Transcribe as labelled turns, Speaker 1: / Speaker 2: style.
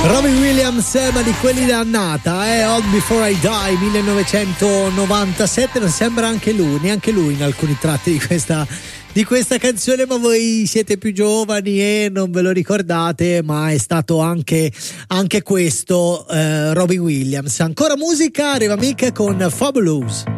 Speaker 1: Robbie Williams, ma di quelli da annata, All Before I Die 1997. Non sembra neanche lui in alcuni tratti di questa canzone, ma voi siete più giovani e non ve lo ricordate, ma è stato anche questo Robbie Williams. Ancora musica, arriva Mick con Fabulous.